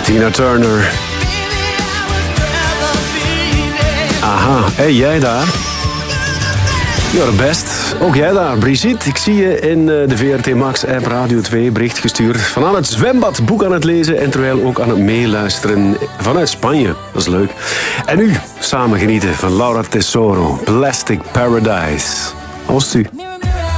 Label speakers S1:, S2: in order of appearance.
S1: Tina Turner. Aha, hey, jij daar? You're best. Ook jij daar, Brigitte. Ik zie je in de VRT Max app Radio 2 bericht gestuurd. Van aan het zwembad, boek aan het lezen en terwijl ook aan het meeluisteren vanuit Spanje. Dat is leuk. En nu samen genieten van Laura Tesoro, Plastic Paradise. Oost u.